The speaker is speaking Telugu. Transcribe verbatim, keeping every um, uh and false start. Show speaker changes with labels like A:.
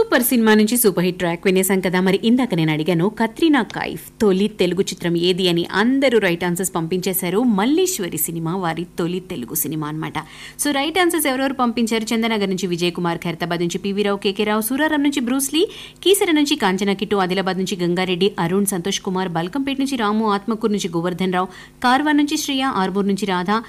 A: సూపర్ సినిమా నుంచి సూపర్ హిట్ ట్రాక్ వినేసాం కదా. మరి ఇందాక నేను అడిగాను కత్రినా కైఫ్ తొలి తెలుగు చిత్రం ఏది అని. అందరూ రైట్ ఆన్సర్స్ పంపించేశారు. మల్లీశ్వరి సినిమా వారి తొలి తెలుగు సినిమా అనమాట. సో రైట్ ఆన్సర్స్ ఎవరెవరు పంపించారు? చందనగర్ నుంచి విజయ్ కుమార్, ఖైరతాబాద్ నుంచి పివి రావు, కేకే రావు, సూరారం నుంచి బ్రూస్లీ, కీసర నుంచి కాంచనా కిట్టు, ఆదిలాబాద్ నుంచి గంగారెడ్డి, అరుణ్, సంతోష్ కుమార్, బల్కంపేట నుంచి రాము, ఆత్మకూరు నుంచి గోవర్ధన్ రావు, కార్వాన్ నుంచి శ్రియ, ఆర్మూర్ నుంచి రాధ,